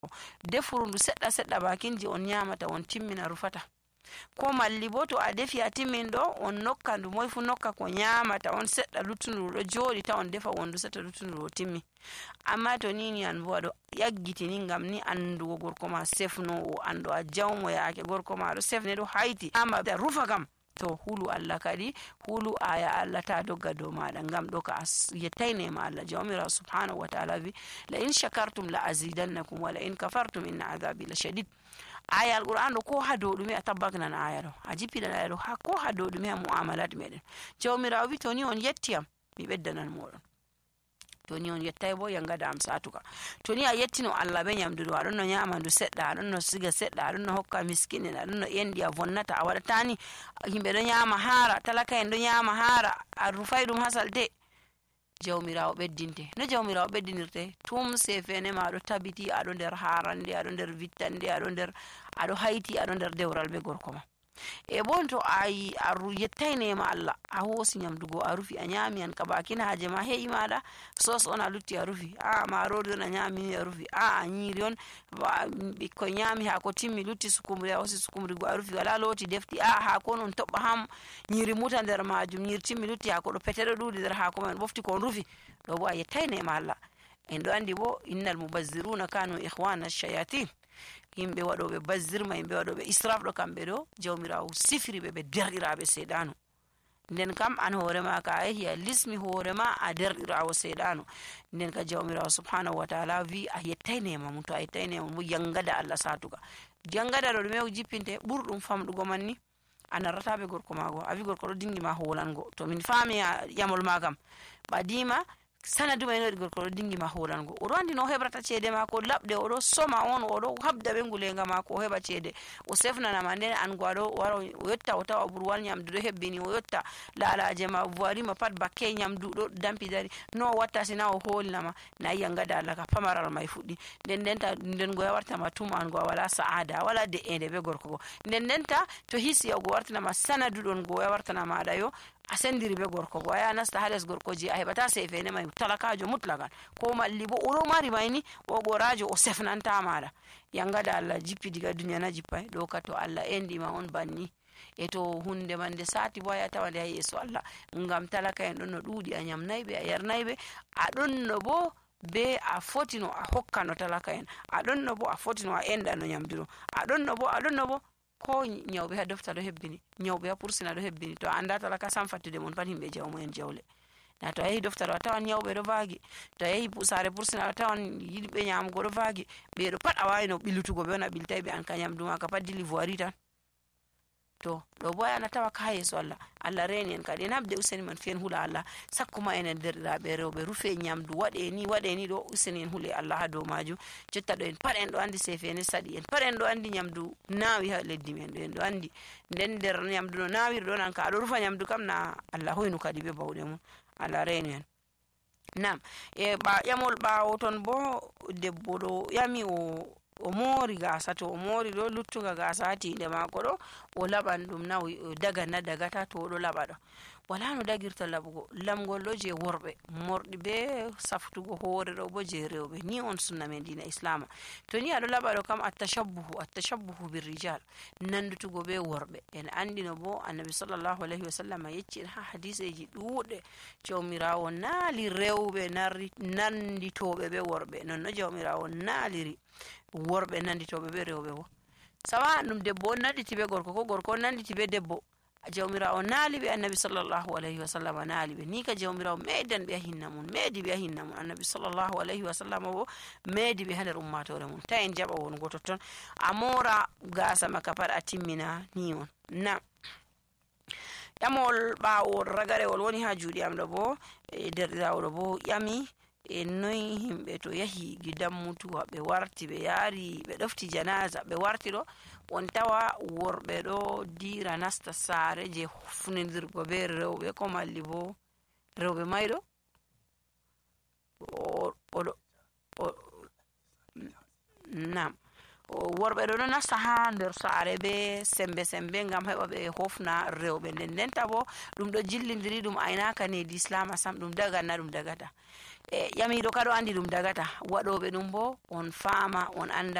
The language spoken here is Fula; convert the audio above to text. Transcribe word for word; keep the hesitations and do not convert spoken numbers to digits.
defuru ndu sedda sedda bakinji on nyamata on timmina rufata ko malli bo to a defi a timmin do on nokka ndu moy fu nokka ko nyamata on sedda luttundu do jodi ta on defa wondu sedda luttundu do timmi amma to nini an bo do yaggitini ngam ni andu gorko ma sefno o ando a jawmo yaake gorko ma do sefne do hayti amma da rufa gam to hulu Allah kadi hulu aya Allah ta dogga do maada ngam do ka yetaine ma Allah jawmira subhanahu wa ta'ala bi la in shakartum la azidannakum wa la in kafartum inna adhabi la shadid aya alquran do ko hado dum atabagna na aya do ajipi da aya do ha ko hado dum muamalat meden jawmira wi to ni on yettiyam mi beddanan modon to ni on yettay bo yangada am satuka to ni a yettino Allah be nyamdu do adon no nyamandu sedda adon no siga sedda adon no hokka miskinin adon no endi a vonnata a wada tani himbe do nyama hara talaka en do nyama hara a rufay dum hasalte jawmirawo beddinte no jawmirawo beddinirte tum se fene ma do tabiti adon der harande adon der vittande adon der ado hayti adon der dewral be gorko ma e bonto ay aru yettayne ma Allah a hosi nyamdugo a rufi a nyami an kabakina haje ma heyi mada sos on a lutti a rufi a ma rodi on a nyami a rufi a nyiri on bikko nyami ha ko timmi lutti sukumri a hosi sukumri go a rufi wala loti defti a ha ko non tobba ham nyiri muta der majum nyiri timmi lutti ha ko do petere dudi der ha ko men bofti ko rufi do bo a yettayne ma Allah en do andi bo innal mubazziruna kanu ikhwana ash-shayatin himbe wadobe bazzirma himbe wadobe israf do kambe do jawmirawo sifri be be derdirabe sedano nden kam an horema ka ay ya lismi horema a derdirawo sedano nden ka jawmirawo subhanahu wa ta'ala vi a yettayne ma muto ay tayne mo yangada Allah satuga jangada do mew jippinte burdum famdugo manni ana ratabe gorko mago abi gorko do dingi ma holango to min fami yamol magam badima sanadu may no gorko dingi ma holango o randi no hebrata cede ma ko labde o do soma on o do habda be ngulenga ma ko heba cede o sefna na manden an gwado waro o yotta o tawa burwal nyamdu do hebbini o yotta lalaje ma voiri ma pat bakke nyamdu do dampi dari no watta sina o holnama na yanga dala ka pamaral may fuddi den denta den go warta ma tuma an go wala saada wala de ende be gorko den denta to hisi o go warta ma sanadu don go warta na ma dayo asendiri be gorko go ya nasta hales gorko ji a hebata sefene may talakajo mutlagan ko malli bo o mari mayni o gorajo o sefnanta mala yanga da Allah jippi diga dunya na jippay do ka to Allah endi ma on banni e to hunde mande sati boya tawande hay yeso Allah ngam talaka en don no dudi a nyamnaybe a yarnaybe a don no bo be a fotino a hokkano talaka en a don no bo a fotino a enda no nyamdiro a don no bo a don no bo ko nyawbe ha dofta do hebbini nyawbe ha pursina do hebbini to anda talaka sam fattude mon pat himbe jawmo en jawle na to ay dofta do tawan nyawbe do vaagi to ay pusare pursina do tawan yidbe nyamgo do vaagi be do pat awai no bilutugo be na biltay be an kanyam duma ka pat dili voiri tan to do boya na tawa ka yeso Allah Allah reni en kadi nabde useni man fen hula Allah sakkuma enen derdabe rewbe rufe nyamdu wade ni wade ni do useni en hule Allah ha do maju jotta do en pat en do andi sefene sadi en pat en do andi nyamdu nawi ha leddi men do en do andi den der nyamdu no nawi do nan ka do rufa nyamdu kam na Allah hoynu kadi be bawde mun Allah reni en nam e ba yamol ba woton bo debbo do yami o o mori gasa to o mori do luttuga gasa tinde mako do o laban dum na daga na daga ta to do labado wala no dagirta labugo lamgol do je worbe mordi be saftugo hore do bo je rewbe ni on sunna men dina islam to ni ado labado kam at-tashabbuhu at-tashabbuhu bir-rijal nandutugo be worbe en andino bo annabi sallallahu alaihi wasallam yecci ha hadiseji duude jawmirawo naali rewbe narri nanditobe be worbe non no jawmirawo naaliri worbe nanditobe be rewbe bo sawa dum debbo nanditi be gorko ko gorko nanditi be debbo jawmirawo naali be annabi sallallahu alaihi wasallam naali be ni ka jawmirawo medan be hinna mun medi be hinna mun annabi sallallahu alaihi wasallam bo medi be hander ummatore mun ta en jaba won goto ton amora gasa maka par atimmina ni on na yamol bawo ragare wol woni ha juudi am do bo e derdawo do bo yami e noy himbe to yahi gidam mutuwa be warti be yari be dofti janaza be warti do on tawa worbe do dira nasta sare je funindirgo be rewbe ko malli bo rewbe maydo o o nam worbe do nasta ha nder sare be sembe sembe ngam heba be hofna rewbe den den tabo dum do jillindiri dum aynaka ne di islam asam dum daga na dum dagata e ƴamiɗo kado andi ɗum dagata waɗoɓe ɗum bo on faama on anda